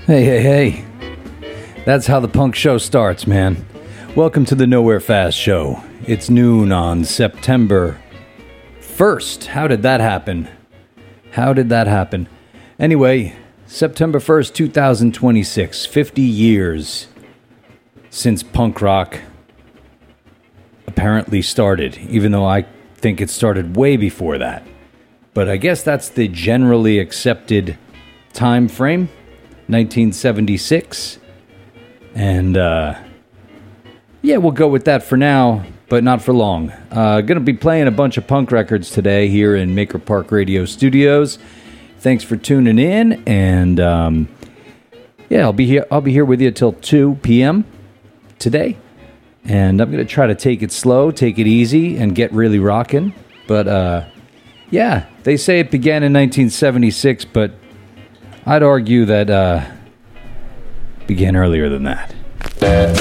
Hey, hey, hey. That's how the punk show starts, man. Welcome to the Nowhere Fast Show. It's noon on September 1st. How did that happen? Anyway, September 1st, 2026. 50 years since punk rock apparently started, even though I think it started way before that. But I guess that's the generally accepted time frame, 1976. And, yeah, we'll go with that for now, but not for long. Gonna be playing a bunch of punk records today here in Maker Park Radio Studios. Thanks for tuning in, and, yeah, I'll be here with you till 2 p.m. today. And I'm gonna try to take it slow, take it easy, and get really rocking. But, yeah, they say it began in 1976, but I'd argue that, began earlier than that.